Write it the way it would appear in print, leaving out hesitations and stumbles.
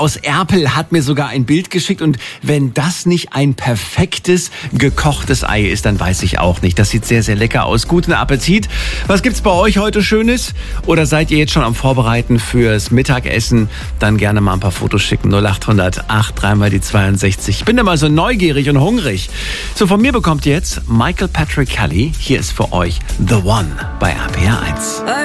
aus Erpel hat mir sogar ein Bild geschickt und wenn das nicht ein perfektes gekochtes Ei ist, dann weiß ich auch nicht. Das sieht sehr, sehr lecker aus. Guten Appetit. Was gibt's bei euch heute Schönes? Oder seid ihr jetzt schon am Vorbereiten fürs Mittagessen? Dann gerne mal ein paar Fotos schicken. 0800 8 62. Ich bin immer so neugierig und hungrig. So, von mir bekommt ihr jetzt Michael Patrick Kelly. Hier ist für euch The One bei RPR 1.